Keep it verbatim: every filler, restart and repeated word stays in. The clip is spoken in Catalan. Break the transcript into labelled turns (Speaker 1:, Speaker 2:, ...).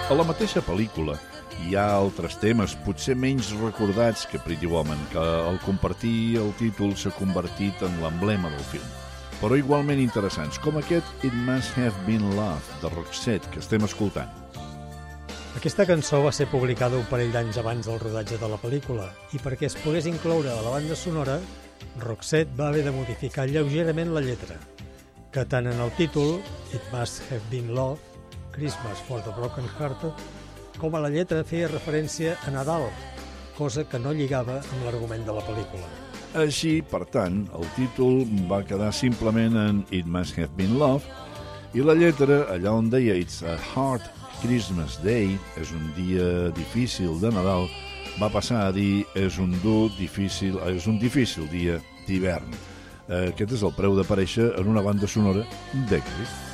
Speaker 1: A la mateixa pel·lícula hi ha altres temes, potser menys recordats que Pretty Woman, que al compartir el títol s'ha convertit en l'emblema del film, però igualment interessants, com aquest It Must Have Been Love, de Roxette, que estem escoltant.
Speaker 2: Aquesta cançó va ser publicada un parell d'anys abans del rodatge de la pel·lícula i perquè es pogués incloure a la banda sonora, Roxette va haver de modificar lleugerament la lletra, que tant en el títol, It Must Have Been Love, Christmas for the Broken Hearted, com a la lletra feia referència a Nadal, cosa que no lligava amb l'argument de la pel·lícula.
Speaker 1: Així, per tant, el títol va quedar simplement en It Must Have Been Love i la lletra, allà on deia It's a Hard Christmas Day, és un dia difícil de Nadal, va passar a dir és un dur, difícil, és un difícil dia d'hivern. Aquest és el preu d'aparèixer en una banda sonora d'èxit.